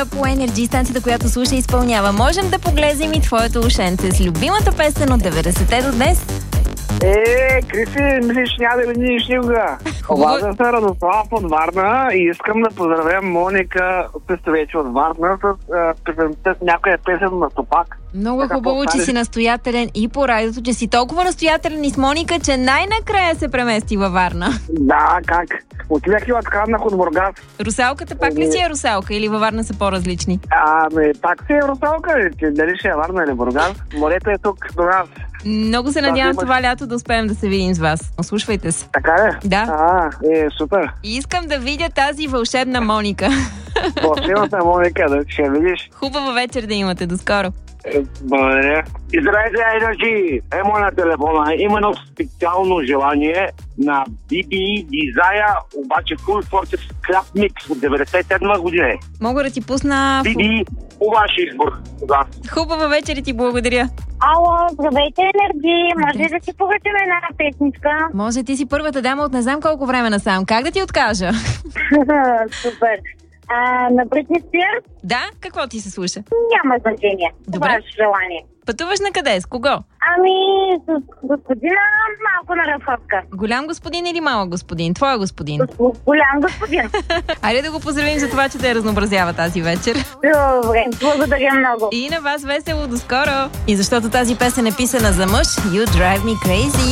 по Energy, станцията, която слуша и изпълнява. Можем да поглезим и твоето ушенце с любимата песен от 90-те до днес. Криси, мислиш, няма да видиш никога. Обаждам се Радослав от Варна и искам да поздравя Моника Пестовече от Варна с някоя песен на Тупак. Много хубаво, че си настоятелен и по радиото, че си толкова настоятелен и с Моника, че най-накрая се премести във Варна. Да, как? Отидах и откраднах от Бургас. Русалката пак ли си е русалка или във Варна са по-различни? Пак си е русалка, дали ще е Варна или Бургас. Морето е тук до нас. Много се надявам това лято да успеем да се видим с вас. Ослушвайте се. Така ли? Да. Супер. И искам да видя тази вълшебна Моника. Вълшебната Моника, да ще видиш. Хубава вечер да имате. До скоро. Благодаря. Здравейте, Energy! Емо на телефона. Има едно специално желание на BB Desire, обаче Full Force Scrap Mix от 97 година. Мога да ти пусна... BB, по ваш избор. Да. Хубава вечер и ти благодаря. Ало, здравейте, Energy! Може да си погачим една песничка? Може, ти си първата дама от не знам колко време насам. Как да ти откажа? Супер. На Бритни Спирс? Да? Какво ти се слуша? Няма значение. Добре. Това е желание. Пътуваш на къде? С кого? С господина малко на разходка. Голям господин или малък господин? Твоя господин? Голям господин. Айде да го поздравим за това, че те разнообразява тази вечер. Добре, благодаря много. И на вас весело, до скоро! И защото тази песен е писана за мъж, You Drive Me Crazy.